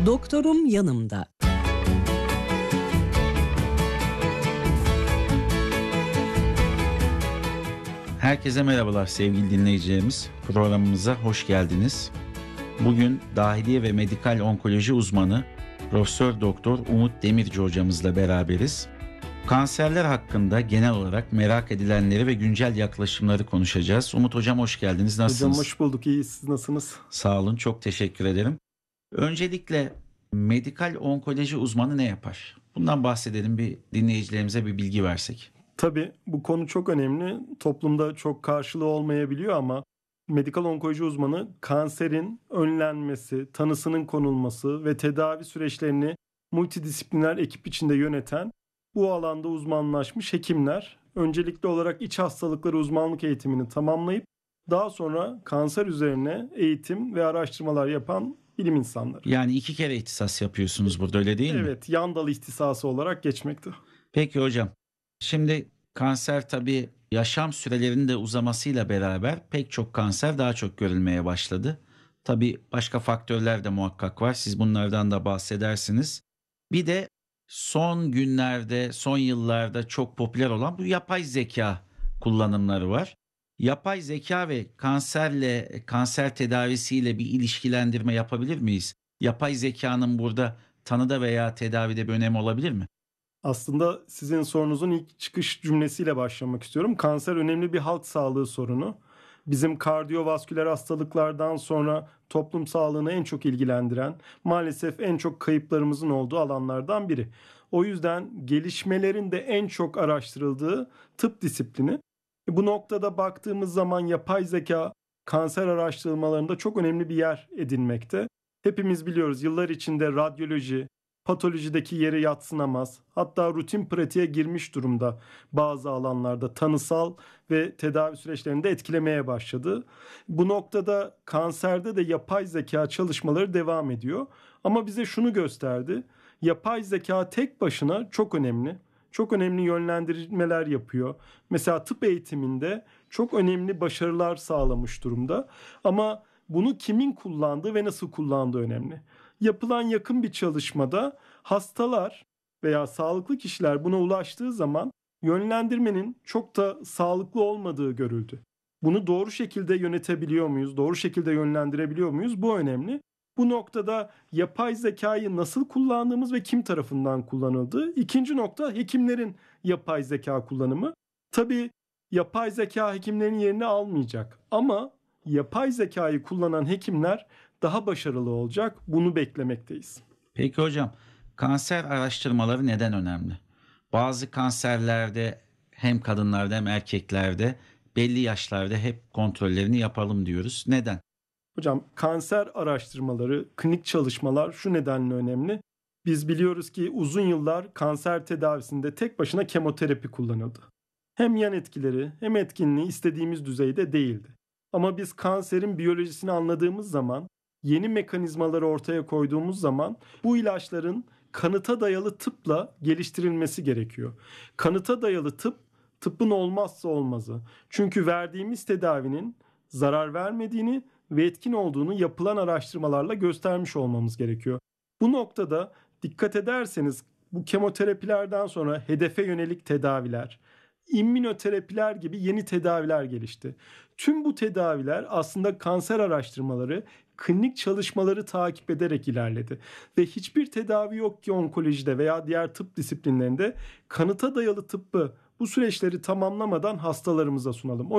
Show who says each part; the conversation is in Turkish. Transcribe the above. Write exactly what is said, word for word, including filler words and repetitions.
Speaker 1: Doktorum yanımda.
Speaker 2: Herkese merhabalar sevgili dinleyicilerimiz. Programımıza hoş geldiniz. Bugün dahiliye ve medikal onkoloji uzmanı Profesör Doktor Umut Demirci hocamızla beraberiz. Kanserler hakkında genel olarak merak edilenleri ve güncel yaklaşımları konuşacağız. Umut hocam hoş geldiniz. Nasılsınız?
Speaker 3: Hocam hoş bulduk. İyi, siz nasılsınız?
Speaker 2: Sağ olun, çok teşekkür ederim. Öncelikle medikal onkoloji uzmanı ne yapar? Bundan bahsedelim, bir dinleyicilerimize bir bilgi versek.
Speaker 3: Tabii bu konu çok önemli. Toplumda çok karşılığı olmayabiliyor ama medikal onkoloji uzmanı kanserin önlenmesi, tanısının konulması ve tedavi süreçlerini multidisipliner ekip içinde yöneten, bu alanda uzmanlaşmış hekimler, öncelikli olarak iç hastalıkları uzmanlık eğitimini tamamlayıp daha sonra kanser üzerine eğitim ve araştırmalar yapan bilim insanları.
Speaker 2: Yani iki kere ihtisas yapıyorsunuz burada, öyle değil mi?
Speaker 3: Evet, yan dal ihtisası olarak geçmekte.
Speaker 2: Peki hocam, şimdi kanser tabii yaşam sürelerinin de uzamasıyla beraber pek çok kanser daha çok görülmeye başladı. Tabii başka faktörler de muhakkak var. Siz bunlardan da bahsedersiniz. Bir de son günlerde, son yıllarda çok popüler olan bu yapay zeka kullanımları var. Yapay zeka ve kanserle, kanser tedavisiyle bir ilişkilendirme yapabilir miyiz? Yapay zekanın burada tanıda veya tedavide bir önemi olabilir mi?
Speaker 3: Aslında sizin sorunuzun ilk çıkış cümlesiyle başlamak istiyorum. Kanser önemli bir halk sağlığı sorunu. Bizim kardiyovasküler hastalıklardan sonra toplum sağlığını en çok ilgilendiren, maalesef en çok kayıplarımızın olduğu alanlardan biri. O yüzden gelişmelerin de en çok araştırıldığı tıp disiplini. Bu noktada baktığımız zaman yapay zeka kanser araştırmalarında çok önemli bir yer edinmekte. Hepimiz biliyoruz, yıllar içinde radyoloji, patolojideki yeri yadsınamaz, hatta rutin pratiğe girmiş durumda bazı alanlarda tanısal ve tedavi süreçlerini de etkilemeye başladı. Bu noktada kanserde de yapay zeka çalışmaları devam ediyor. Ama bize şunu gösterdi: yapay zeka tek başına çok önemli. Çok önemli yönlendirmeler yapıyor. Mesela tıp eğitiminde çok önemli başarılar sağlamış durumda. Ama bunu kimin kullandığı ve nasıl kullandığı önemli. Yapılan yakın bir çalışmada hastalar veya sağlıklı kişiler buna ulaştığı zaman yönlendirmenin çok da sağlıklı olmadığı görüldü. Bunu doğru şekilde yönetebiliyor muyuz? Doğru şekilde yönlendirebiliyor muyuz? Bu önemli. Bu noktada yapay zekayı nasıl kullandığımız ve kim tarafından kullanıldığı. İkinci nokta, hekimlerin yapay zeka kullanımı. Tabii yapay zeka hekimlerin yerini almayacak ama yapay zekayı kullanan hekimler daha başarılı olacak. Bunu beklemekteyiz.
Speaker 2: Peki hocam, kanser araştırmaları neden önemli? Bazı kanserlerde hem kadınlarda hem erkeklerde belli yaşlarda hep kontrollerini yapalım diyoruz. Neden?
Speaker 3: Hocam, kanser araştırmaları, klinik çalışmalar şu nedenle önemli. Biz biliyoruz ki uzun yıllar kanser tedavisinde tek başına kemoterapi kullanıldı. Hem yan etkileri hem etkinliği istediğimiz düzeyde değildi. Ama biz kanserin biyolojisini anladığımız zaman, yeni mekanizmaları ortaya koyduğumuz zaman bu ilaçların kanıta dayalı tıpla geliştirilmesi gerekiyor. Kanıta dayalı tıp, tıbbın olmazsa olmazı. Çünkü verdiğimiz tedavinin zarar vermediğini ve etkin olduğunu yapılan araştırmalarla göstermiş olmamız gerekiyor. Bu noktada dikkat ederseniz bu kemoterapilerden sonra hedefe yönelik tedaviler, immünoterapiler gibi yeni tedaviler gelişti. Tüm bu tedaviler aslında kanser araştırmaları, klinik çalışmaları takip ederek ilerledi. Ve hiçbir tedavi yok ki onkolojide veya diğer tıp disiplinlerinde kanıta dayalı tıbbı bu süreçleri tamamlamadan hastalarımıza sunalım.